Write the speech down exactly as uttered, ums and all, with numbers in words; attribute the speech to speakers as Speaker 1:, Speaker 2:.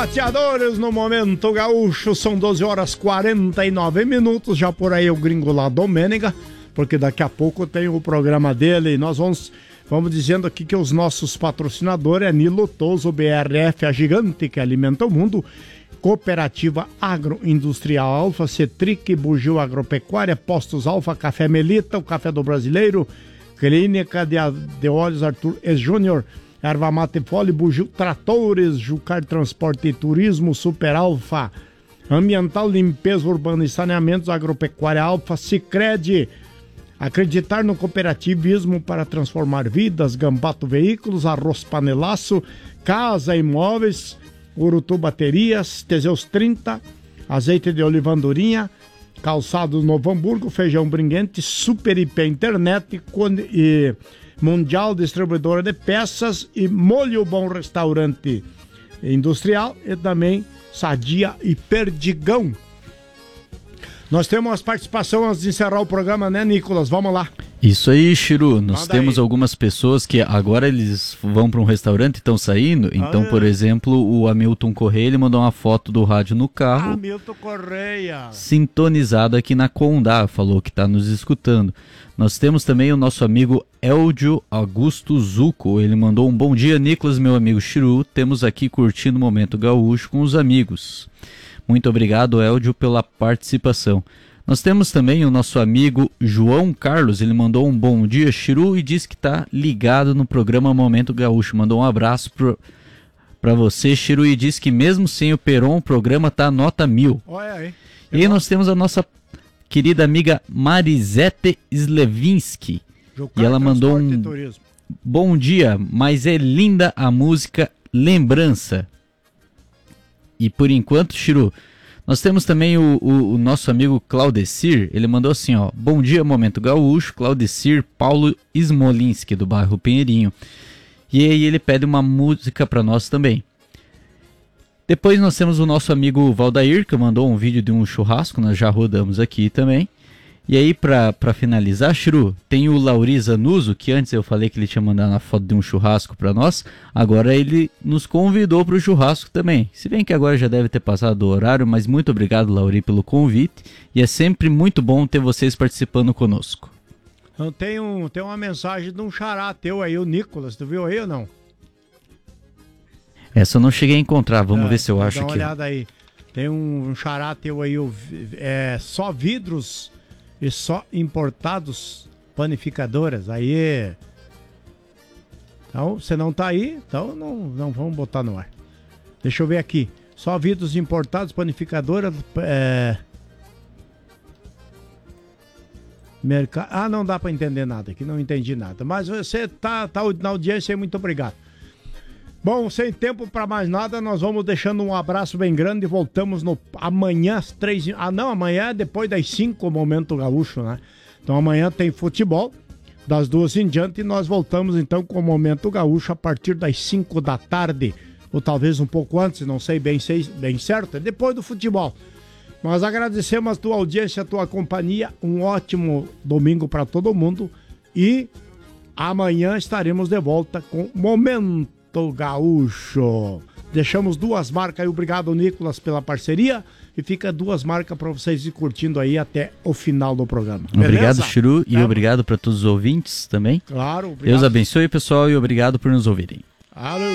Speaker 1: Bateadores no Momento Gaúcho, são doze horas e quarenta e nove minutos, já por aí o gringo lá, Domênica, porque daqui a pouco tem o programa dele e nós vamos, vamos dizendo aqui que os nossos patrocinadores é Nilo Toso, B R F, a gigante que alimenta o mundo, Cooperativa Agroindustrial Alfa, Cetric, Bugio Agropecuária, Postos Alfa, Café Melita, o Café do Brasileiro, Clínica de, de Óleos Arthur E. Júnior, Erva Mate Fole, Bugio Tratores, Jucar Transporte e Turismo, Super Alfa, Ambiental, Limpeza Urbana e Saneamentos, Agropecuária Alfa, Sicredi, acreditar no cooperativismo para transformar vidas, Gambato Veículos, Arroz Panelaço, Casa Imóveis, Urutu Baterias, Teseus trinta, Azeite de Oliva Andorinha, Calçados Novo Hamburgo, Feijão Bringuente, Super I P Internet e Mundial Distribuidora de Peças e Molho Bom Restaurante Industrial e também Sadia e Perdigão. Nós temos participação antes de encerrar o programa, né, Nicolas? Vamos lá.
Speaker 2: Isso aí, Chiru. Nós
Speaker 1: Manda
Speaker 2: temos
Speaker 1: aí.
Speaker 2: Algumas pessoas que agora eles vão para um restaurante e estão saindo. Então,
Speaker 1: Ah,
Speaker 2: por
Speaker 1: é.
Speaker 2: exemplo, o Hamilton Correia, ele mandou uma foto do rádio no carro,
Speaker 1: Hamilton Correia.
Speaker 2: sintonizado aqui na Condá, falou que está nos escutando. Nós temos também o nosso amigo Eldio Augusto Zuco, ele mandou um bom dia, Nicolas, meu amigo Chiru, temos aqui curtindo o Momento Gaúcho com os amigos. Muito obrigado, Eldio, pela participação. Nós temos também o nosso amigo João Carlos, ele mandou um bom dia, Chiru, e disse que está ligado no programa Momento Gaúcho. Mandou um abraço para você, Chiru, e disse que mesmo sem o Peron, o programa está nota mil.
Speaker 1: Olha aí.
Speaker 2: E aí nós temos a nossa querida amiga Marisete Slevinski.
Speaker 1: Jucar
Speaker 2: E ela mandou
Speaker 1: Transporte
Speaker 2: um
Speaker 1: e Turismo.
Speaker 2: bom dia, mas é linda a música Lembrança. E por enquanto, Chiru, nós temos também o, o, o nosso amigo Claudecir, ele mandou assim, ó, bom dia, Momento Gaúcho, Claudecir Paulo Smolinski, do bairro Pinheirinho. E aí ele pede uma música para nós também. Depois nós temos o nosso amigo Valdair, que mandou um vídeo de um churrasco, nós já rodamos aqui também. E aí, pra, pra finalizar, Chiru, tem o Lauri Zanuso, que antes eu falei que ele tinha mandado uma foto de um churrasco pra nós, agora ele nos convidou pro churrasco também. Se bem que agora já deve ter passado o horário, mas muito obrigado, Lauri, pelo convite, e é sempre muito bom ter vocês participando conosco.
Speaker 1: Então tem, um, tem uma mensagem de um xará teu aí, o Nicolas, tu viu aí ou não?
Speaker 2: Essa eu não cheguei a encontrar, vamos
Speaker 1: É,
Speaker 2: ver se eu acho
Speaker 1: dá uma
Speaker 2: aqui.
Speaker 1: olhada aí. Tem um, um xará teu aí, o- é, só vidros e só importados panificadoras. Aí. Então, você não tá aí, então não, não vamos botar no ar. Deixa eu ver aqui. Só vidros importados, panificadoras. É... Merca... Ah, não dá pra entender nada aqui, não entendi nada. Mas você tá, tá na audiência aí, muito obrigado. Bom, sem tempo para mais nada, nós vamos deixando um abraço bem grande e voltamos no amanhã às três. Ah, não, amanhã é depois das cinco, o Momento Gaúcho, né? Então amanhã tem futebol, das duas em diante, e nós voltamos então com o Momento Gaúcho a partir das cinco da tarde, ou talvez um pouco antes, não sei bem, sei, bem certo, é depois do futebol. Nós agradecemos a tua audiência, a tua companhia, um ótimo domingo para todo mundo e amanhã estaremos de volta com Momento Gaúcho. Deixamos duas marcas aí, obrigado, Nicolas, pela parceria, e fica duas marcas para vocês ir curtindo aí até o final do programa.
Speaker 2: Obrigado,
Speaker 1: Beleza?
Speaker 2: Chiru, e
Speaker 1: É,
Speaker 2: obrigado para todos os ouvintes também.
Speaker 1: Claro, obrigado.
Speaker 2: Deus abençoe, pessoal, e obrigado por nos ouvirem.
Speaker 1: Alô.